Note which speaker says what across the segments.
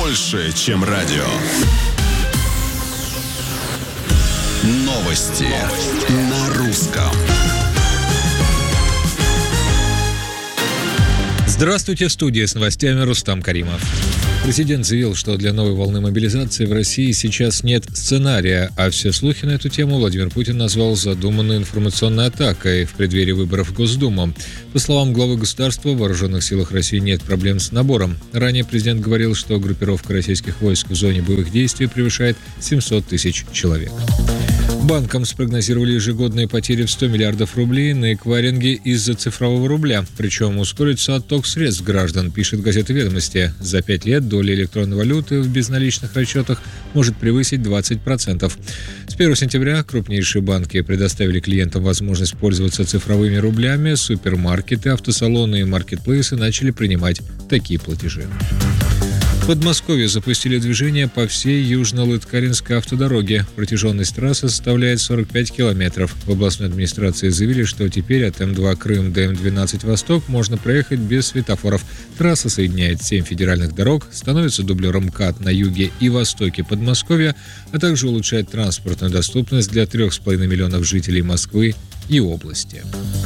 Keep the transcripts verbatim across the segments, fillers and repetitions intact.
Speaker 1: больше, чем радио. Новости, Новости. На русском.
Speaker 2: Здравствуйте, в студии с новостями Рустам Каримов. Президент заявил, что для новой волны мобилизации в России сейчас нет сценария, а все слухи на эту тему Владимир Путин назвал задуманной информационной атакой в преддверии выборов в Госдуму. По словам главы государства, в вооруженных силах России нет проблем с набором. Ранее президент говорил, что группировка российских войск в зоне боевых действий превышает семьсот тысяч человек. Банкам спрогнозировали ежегодные потери в сто миллиардов рублей на эквайринге из-за цифрового рубля. Причем ускорится отток средств граждан, пишет газета «Ведомости». За пять лет доля электронной валюты в безналичных расчетах может превысить двадцать процентов. С первого сентября крупнейшие банки предоставили клиентам возможность пользоваться цифровыми рублями. Супермаркеты, автосалоны и маркетплейсы начали принимать такие платежи. В Подмосковье запустили движение по всей Южно-Лыткаринской автодороге. Протяженность трассы составляет сорок пять километров. В областной администрации заявили, что теперь от эм два Крым до эм двенадцать Восток можно проехать без светофоров. Трасса соединяет семь федеральных дорог, становится дублером МКАД на юге и востоке Подмосковья, а также улучшает транспортную доступность для трех с половиной миллионов жителей Москвы и области.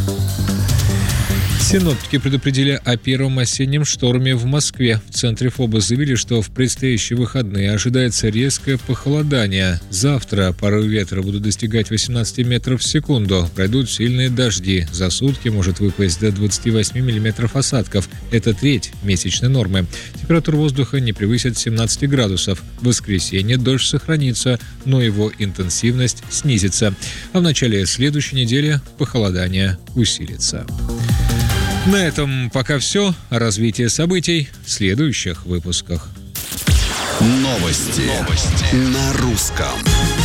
Speaker 2: Синоптики предупредили о первом осеннем шторме в Москве. В центре ФОБа заявили, что в предстоящие выходные ожидается резкое похолодание. Завтра порывы ветра будут достигать восемнадцать метров в секунду. Пройдут сильные дожди. За сутки может выпасть до двадцать восемь миллиметров осадков. Это треть месячной нормы. Температура воздуха не превысит семнадцать градусов. В воскресенье дождь сохранится, но его интенсивность снизится. А в начале следующей недели похолодание усилится. На этом пока все. О развитии событий в следующих выпусках.
Speaker 1: Новости, Новости. На русском.